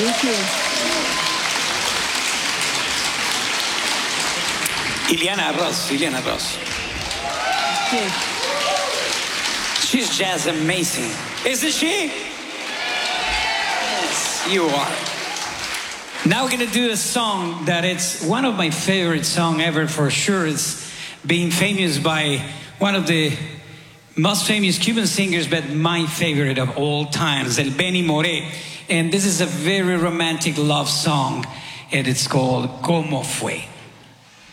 Thank you. Iliana Ross. Okay. She's jazz amazing. Isn't she? Yes, you are. Now we're gonna do a song that it's one of my favorite songs ever for sure. It's being famous by one of the most famous Cuban singers, but my favorite of all times, El Benny Moré. And this is a very romantic love song, and it's called Como Fue.